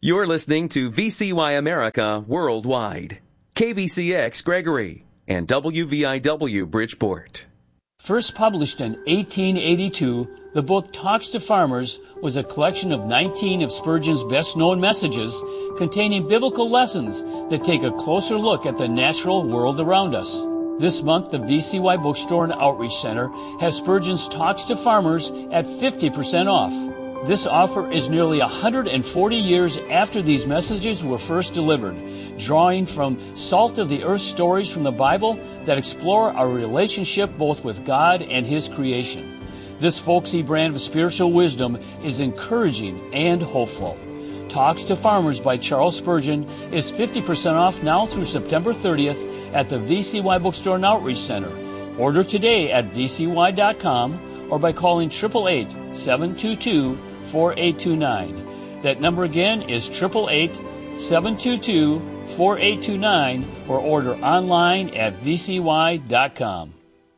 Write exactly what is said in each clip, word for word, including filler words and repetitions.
You're listening to V C Y America Worldwide, K V C X Gregory, and W V I W Bridgeport. First published in eighteen eighty-two, the book Talks to Farmers was a collection of nineteen of Spurgeon's best-known messages containing biblical lessons that take a closer look at the natural world around us. This month, the V C Y Bookstore and Outreach Center has Spurgeon's Talks to Farmers at fifty percent off. This offer is nearly one hundred forty years after these messages were first delivered, drawing from salt-of-the-earth stories from the Bible that explore our relationship both with God and His creation. This folksy brand of spiritual wisdom is encouraging and hopeful. Talks to Farmers by Charles Spurgeon is fifty percent off now through September thirtieth at the V C Y Bookstore and Outreach Center. Order today at V C Y dot com or by calling eight eight eight, seven two two, four eight two nine. That number again is eight eight eight, seven two two, four eight two nine or order online at V C Y dot com.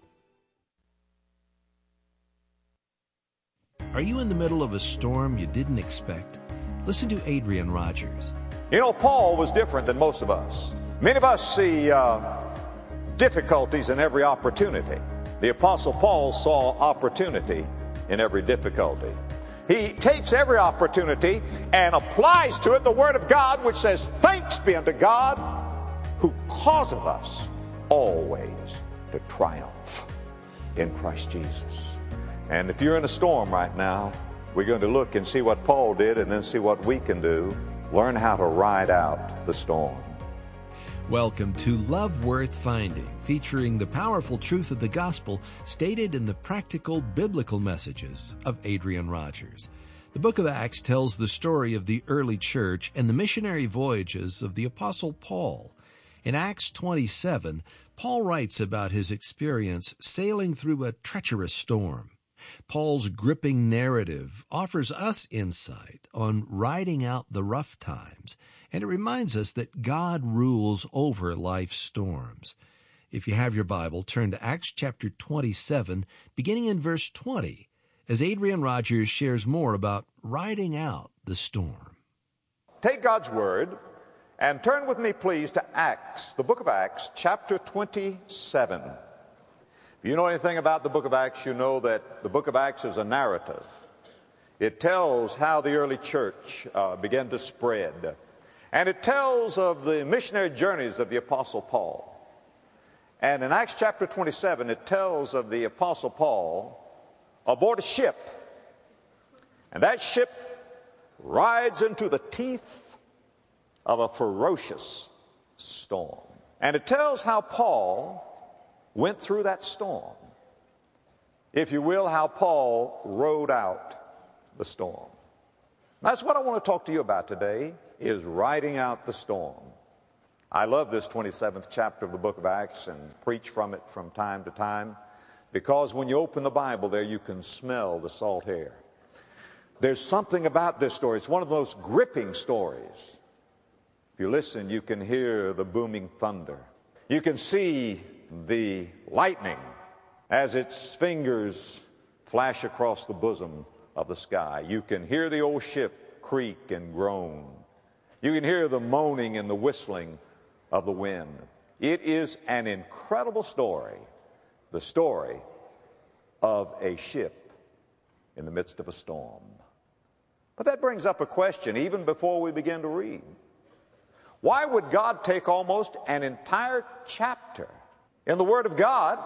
Are you in the middle of a storm you didn't expect? Listen to Adrian Rogers. You know, Paul was different than most of us. Many of us see uh, difficulties in every opportunity. The Apostle Paul saw opportunity in every difficulty. He takes every opportunity and applies to it the Word of God, which says, "Thanks be unto God who causeth us always to triumph in Christ Jesus." And if you're in a storm right now, we're going to look and see what Paul did and then see what we can do. Learn how to ride out the storm. Welcome to Love Worth Finding, featuring the powerful truth of the gospel stated in the practical biblical messages of Adrian Rogers. The book of Acts tells the story of the early church and the missionary voyages of the Apostle Paul. In Acts twenty-seven, Paul writes about his experience sailing through a treacherous storm. Paul's gripping narrative offers us insight on riding out the rough times, and it reminds us that God rules over life's storms. If you have your Bible, turn to Acts chapter twenty-seven, beginning in verse twenty, as Adrian Rogers shares more about riding out the storm. Take God's Word and turn with me, please, to Acts, the book of Acts, chapter twenty-seven. If you know anything about the book of Acts, you know that the book of Acts is a narrative. It tells how the early church uh, began to spread. And it tells of the missionary journeys of the Apostle Paul. And in Acts chapter twenty-seven, it tells of the Apostle Paul aboard a ship. And that ship rides into the teeth of a ferocious storm. And it tells how Paul went through that storm. If you will, how Paul rode out the storm. That's what I want to talk to you about today, is riding out the storm. I love this twenty-seventh chapter of the book of Acts and preach from it from time to time, because when you open the Bible there, you can smell the salt air. There's something about this story. It's one of those gripping stories. If you listen, you can hear the booming thunder. You can see the lightning as its fingers flash across the bosom of the sky. You can hear the old ship creak and groan. You can hear the moaning and the whistling of the wind. It is an incredible story, the story of a ship in the midst of a storm. But that brings up a question even before we begin to read. Why would God take almost an entire chapter in the Word of God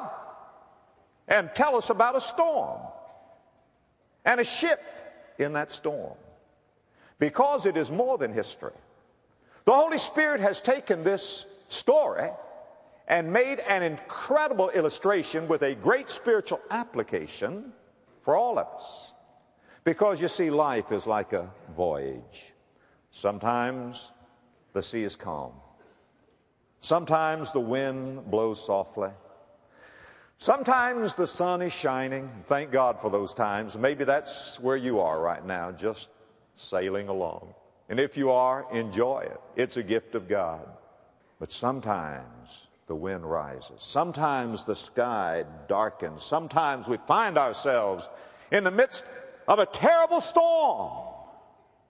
and tell us about a storm and a ship in that storm? Because it is more than history. The Holy Spirit has taken this story and made an incredible illustration with a great spiritual application for all of us. Because you see, life is like a voyage. Sometimes the sea is calm. Sometimes the wind blows softly. Sometimes the sun is shining. Thank God for those times. Maybe that's where you are right now, just sailing along. And if you are, enjoy it. It's a gift of God. But sometimes the wind rises. Sometimes the sky darkens. Sometimes we find ourselves in the midst of a terrible storm.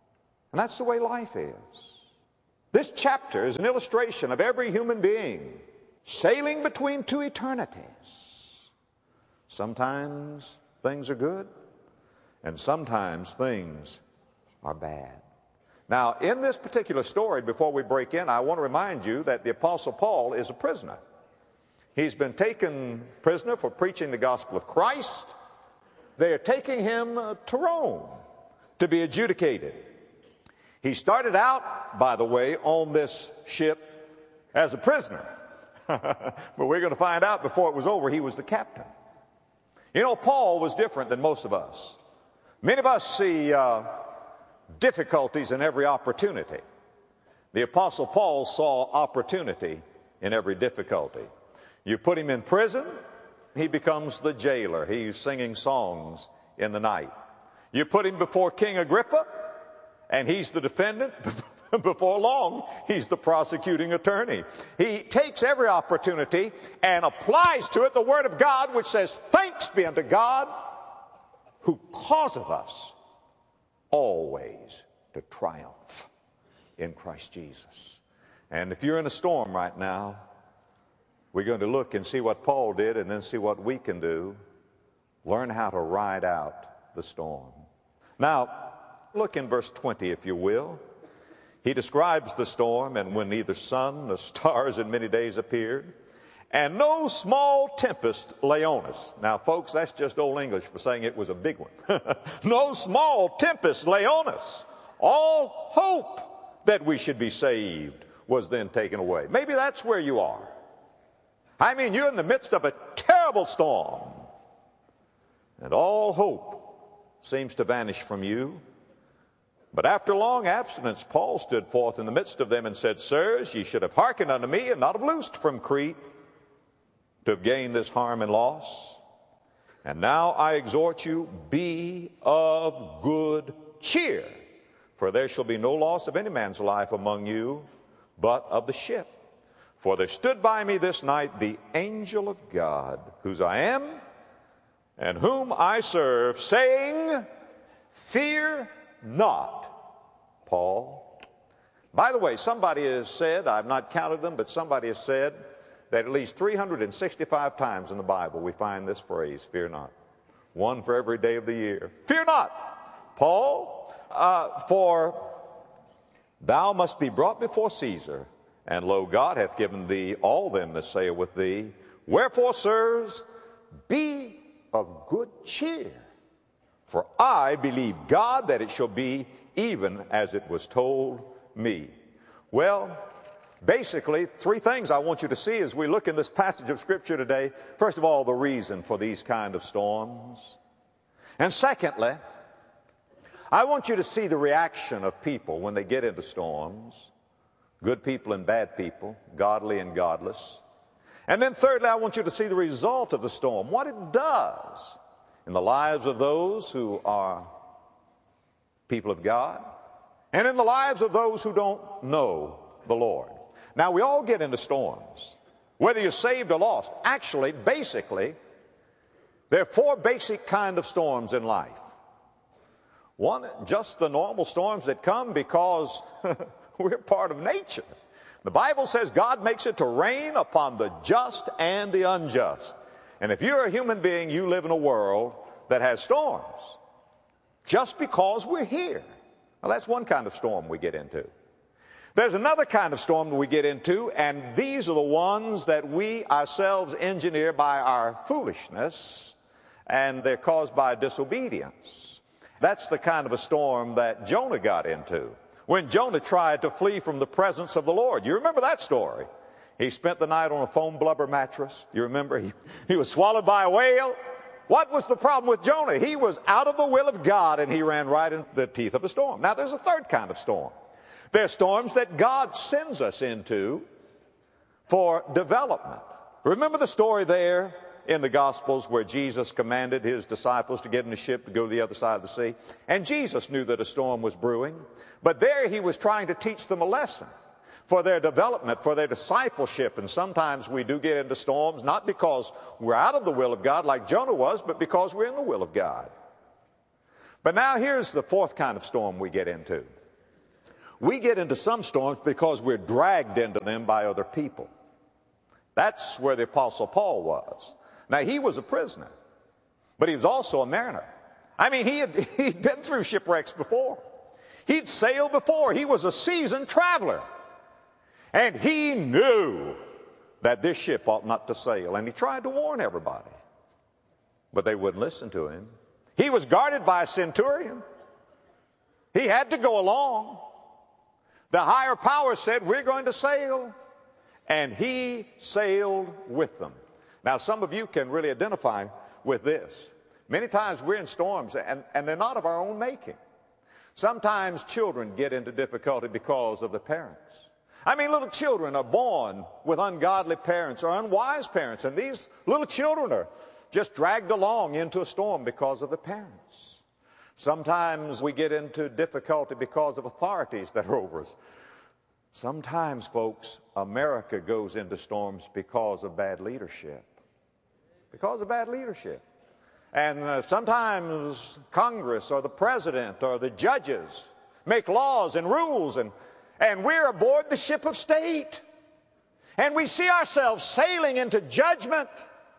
And that's the way life is. This chapter is an illustration of every human being sailing between two eternities. Sometimes things are good, and sometimes things are bad. Now, in this particular story, before we break in, I want to remind you that the Apostle Paul is a prisoner. He's been taken prisoner for preaching the gospel of Christ. They are taking him to Rome to be adjudicated. He started out, by the way, on this ship as a prisoner. But we're going to find out before it was over, he was the captain. You know, Paul was different than most of us. Many of us see uh, difficulties in every opportunity. The Apostle Paul saw opportunity in every difficulty. You put him in prison, he becomes the jailer. He's singing songs in the night. You put him before King Agrippa, and he's the defendant. Before long, he's the prosecuting attorney. He takes every opportunity and applies to it the Word of God, which says, "Thanks be unto God who causeth us always to triumph in Christ Jesus." And if you're in a storm right now, we're going to look and see what Paul did and then see what we can do. Learn how to ride out the storm. Now, look in verse twenty, if you will. He describes the storm, and when neither sun nor stars in many days appeared, and no small tempest lay on us. Now, folks, that's just old English for saying it was a big one. No small tempest lay on us. All hope that we should be saved was then taken away. Maybe that's where you are. I mean, you're in the midst of a terrible storm, and all hope seems to vanish from you. But after long abstinence, Paul stood forth in the midst of them and said, "Sirs, ye should have hearkened unto me, and not have loosed from Crete, to have gained this harm and loss. And now I exhort you, be of good cheer, for there shall be no loss of any man's life among you, but of the ship. For there stood by me this night the angel of God, whose I am, and whom I serve, saying, Fear not, Paul." By the way, somebody has said, I've not counted them, but somebody has said that at least three hundred sixty-five times in the Bible we find this phrase, "fear not." One for every day of the year. Fear not, Paul, uh, for thou must be brought before Caesar, and lo, God hath given thee all them that sail with thee. Wherefore, sirs, be of good cheer. For I believe God that it shall be even as it was told me. Well, basically, three things I want you to see as we look in this passage of Scripture today. First of all, the reason for these kind of storms. And secondly, I want you to see the reaction of people when they get into storms. Good people and bad people, godly and godless. And then thirdly, I want you to see the result of the storm, what it does in the lives of those who are people of God, and in the lives of those who don't know the Lord. Now, we all get into storms, whether you're saved or lost. Actually, basically, there are four basic kind of storms in life. One, just the normal storms that come because we're part of nature. The Bible says God makes it to rain upon the just and the unjust. And if you're a human being, you live in a world that has storms just because we're here. Well, that's one kind of storm we get into. There's another kind of storm that we get into, and these are the ones that we ourselves engineer by our foolishness, and they're caused by disobedience. That's the kind of a storm that Jonah got into when Jonah tried to flee from the presence of the Lord. You remember that story? He spent the night on a foam blubber mattress. You remember? He, he was swallowed by a whale. What was the problem with Jonah? He was out of the will of God, and he ran right into the teeth of a storm. Now, there's a third kind of storm. There are storms that God sends us into for development. Remember the story there in the Gospels where Jesus commanded his disciples to get in a ship to go to the other side of the sea? And Jesus knew that a storm was brewing, but there he was trying to teach them a lesson for their development, for their discipleship. And sometimes we do get into storms, not because we're out of the will of God like Jonah was, but because we're in the will of God. But now here's the fourth kind of storm we get into. We get into some storms because we're dragged into them by other people. That's where the Apostle Paul was. Now, he was a prisoner, but he was also a mariner. I mean, he had, he'd been through shipwrecks before. He'd sailed before. He was a seasoned traveler. And he knew that this ship ought not to sail. And he tried to warn everybody, but they wouldn't listen to him. He was guarded by a centurion. He had to go along. The higher power said, we're going to sail. And he sailed with them. Now, some of you can really identify with this. Many times we're in storms, and, and they're not of our own making. Sometimes children get into difficulty because of the parents. I mean, little children are born with ungodly parents or unwise parents, and these little children are just dragged along into a storm because of the parents. Sometimes we get into difficulty because of authorities that are over us. Sometimes, folks, America goes into storms because of bad leadership. Because of bad leadership. And uh, sometimes Congress or the president or the judges make laws and rules, and, and we're aboard the ship of state. And we see ourselves sailing into judgment.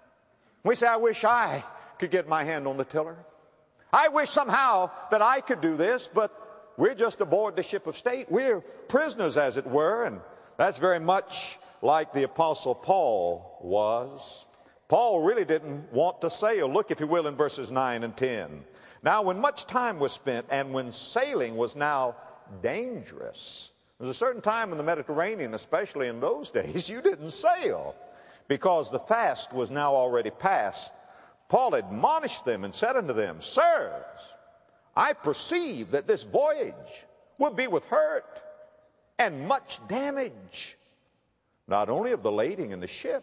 We say, I wish I could get my hand on the tiller. I wish somehow that I could do this, but we're just aboard the ship of state. We're prisoners, as it were, and that's very much like the Apostle Paul was. Paul really didn't want to sail. Look, if you will, in verses nine and ten. Now, when much time was spent and when sailing was now dangerous, there was a certain time in the Mediterranean, especially in those days, you didn't sail because the fast was now already past. Paul admonished them and said unto them, Sirs, I perceive that this voyage will be with hurt and much damage, not only of the lading in the ship,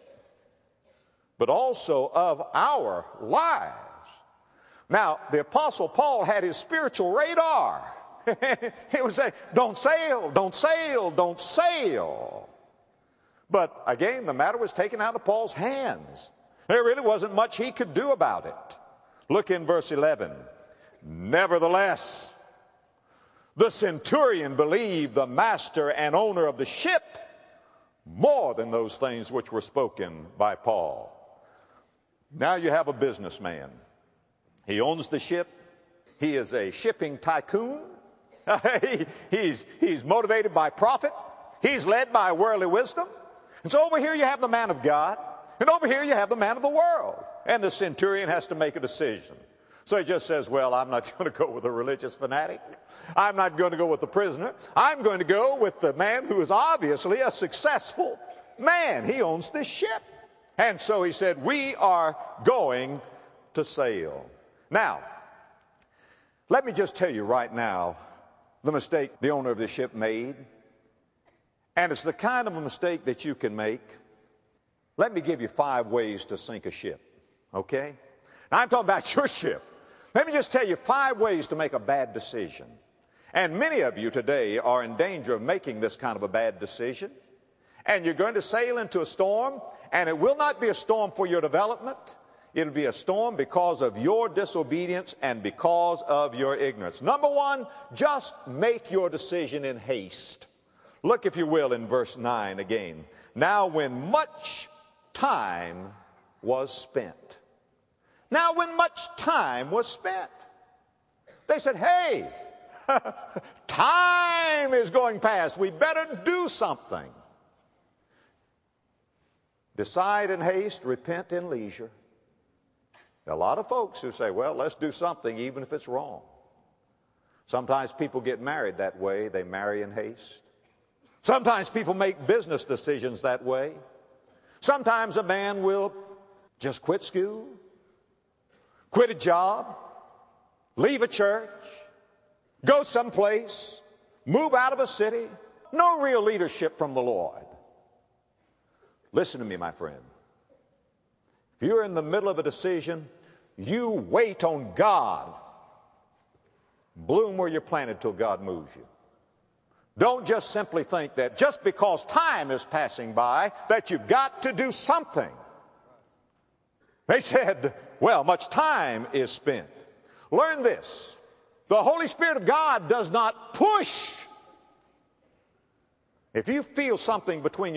but also of our lives. Now, the Apostle Paul had his spiritual radar. He would say, don't sail, don't sail, don't sail. But again, the matter was taken out of Paul's hands. There really wasn't much he could do about it. Look in verse eleven. Nevertheless, the centurion believed the master and owner of the ship more than those things which were spoken by Paul. Now you have a businessman. He owns the ship. He is a shipping tycoon. he, he's, he's motivated by profit. He's led by worldly wisdom. And so over here you have the man of God. And over here you have the man of the world. And the centurion has to make a decision. So he just says, well, I'm not going to go with a religious fanatic. I'm not going to go with the prisoner. I'm going to go with the man who is obviously a successful man. He owns this ship. And so he said, we are going to sail. Now, let me just tell you right now the mistake the owner of the ship made. And it's the kind of a mistake that you can make. Let me give you five ways to sink a ship, okay? Now, I'm talking about your ship. Let me just tell you five ways to make a bad decision. And many of you today are in danger of making this kind of a bad decision. And you're going to sail into a storm, and it will not be a storm for your development. It'll be a storm because of your disobedience and because of your ignorance. Number one, just make your decision in haste. Look, if you will, in verse nine again. Now, when much time was spent. Now, when much time was spent. They said, hey, time is going past. We better do something. Decide in haste, repent in leisure. There are a lot of folks who say, well, let's do something even if it's wrong. Sometimes people get married that way. They marry in haste. Sometimes people make business decisions that way. Sometimes a man will just quit school, quit a job, leave a church, go someplace, move out of a city. No real leadership from the Lord. Listen to me, my friend. If you're in the middle of a decision, you wait on God. Bloom where you're planted till God moves you. Don't just simply think that just because time is passing by that you've got to do something. They said, well, much time is spent. Learn this. The Holy Spirit of God does not push If you feel something between